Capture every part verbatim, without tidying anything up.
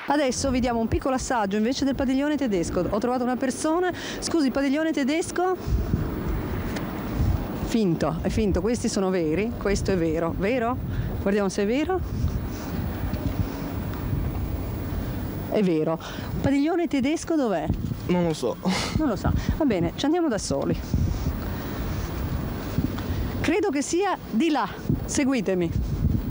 Adesso vi diamo un piccolo assaggio invece del padiglione tedesco. Ho trovato una persona, scusi, il padiglione tedesco? Finto, è finto, questi sono veri, questo è vero, vero? Guardiamo se è vero. È vero. Il padiglione tedesco dov'è? Non lo so. Non lo so. Va bene, ci andiamo da soli. Credo che sia di là. Seguitemi.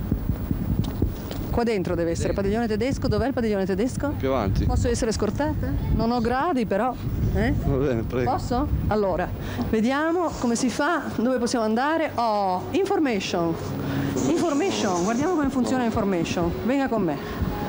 Qua dentro deve essere il padiglione tedesco. Dov'è il padiglione tedesco? Più avanti. Posso essere scortata? Non ho gradi però. Eh? Va bene, prego. Posso? Allora, vediamo come si fa, dove possiamo andare. Oh, information. Information, guardiamo come funziona information. Venga con me.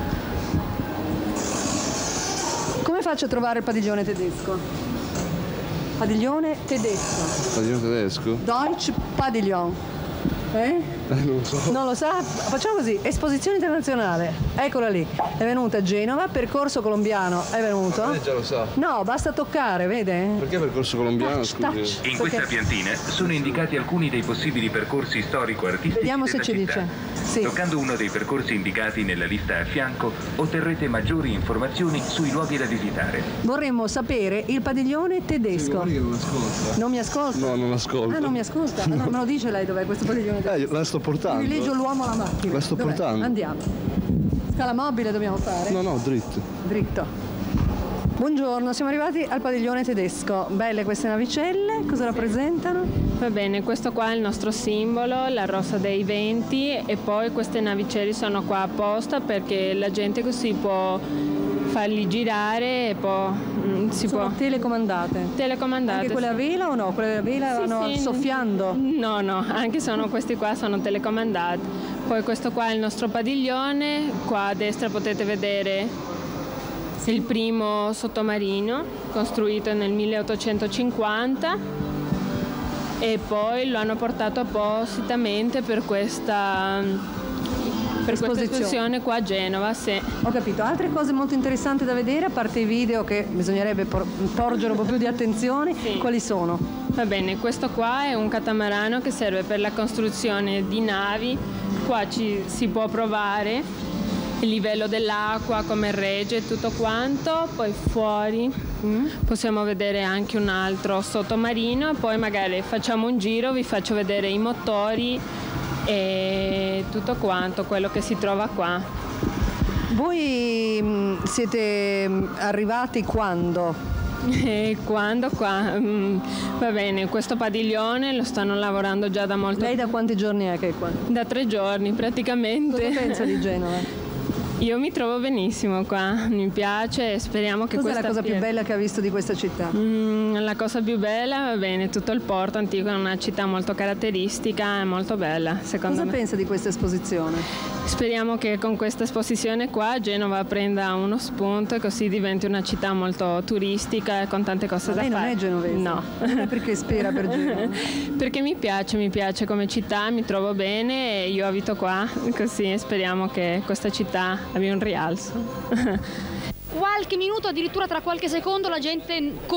Come faccio a trovare il padiglione tedesco? Padiglione tedesco. Padiglione tedesco? Deutsch Padiglion. Eh? Eh, non lo so. Non lo sa? Facciamo così, esposizione internazionale, eccola lì, è venuta a Genova, percorso colombiano, è venuto? Ma lei già lo sa. No, basta toccare, vede? Perché percorso colombiano, Touch, scusi? touch. In questa Perché- piantina sono indicati alcuni dei possibili percorsi storico-artistici Vediamo se della ci città. dice. Sì. Toccando uno dei percorsi indicati nella lista a fianco, otterrete maggiori informazioni sui luoghi da visitare. Vorremmo sapere il padiglione tedesco. Guardi che non ascolta. Non mi ascolta? No, non ascolta. Ah, non mi ascolta? No, me lo dice lei dov'è questo padiglione tedesco? Eh, la sto portando. Privilegio l'uomo alla macchina. La sto Dov'è? portando. Andiamo. Scala mobile dobbiamo fare? No, no, dritto. Dritto. Buongiorno, siamo arrivati al padiglione tedesco. Belle queste navicelle, cosa rappresentano? Va bene, questo qua è il nostro simbolo, la rosa dei venti, e poi queste navicelle sono qua apposta perché la gente così può farli girare e può, mm, si Sono può telecomandate. telecomandare. Anche quelle a vela o no? Quelle a vela Sì, vanno sì. soffiando? No, no, anche sono questi qua sono telecomandati. Poi questo qua è il nostro padiglione, qua a destra potete vedere il primo sottomarino costruito nel milleottocentocinquanta e poi lo hanno portato appositamente per questa per questa Esposizione. esposizione qua a Genova, sì. Ho capito. Altre cose molto interessanti da vedere, a parte i video che bisognerebbe por- porgere un po' più di attenzione, Sì. quali sono? Va bene, questo qua è un catamarano che serve per la costruzione di navi. Qua ci si può provare il livello dell'acqua, come regge e tutto quanto. Poi fuori mm, possiamo vedere anche un altro sottomarino, poi magari facciamo un giro, vi faccio vedere i motori e tutto quanto quello che si trova qua. Voi mh, siete mh, arrivati quando? E quando qua? Mm, va bene, questo padiglione lo stanno lavorando già da molto Lei da quanti giorni è che è qua? da tre giorni praticamente. Cosa pensa di Genova? Io mi trovo benissimo qua, mi piace e speriamo che Cos'è questa la cosa più pie- bella che ha visto di questa città? Mm, la cosa più bella, va bene, tutto il porto antico è una città molto caratteristica e molto bella, secondo Cosa me. pensa di questa esposizione? Speriamo che con questa esposizione qua Genova prenda uno spunto e così diventi una città molto turistica e con tante cose Ma da lei non fare. è genovese? No. Allora perché spera per Genova? Perché mi piace, mi piace come città, mi trovo bene e io abito qua, così speriamo che questa città abbia un rialzo. Qualche minuto, addirittura tra qualche secondo, la gente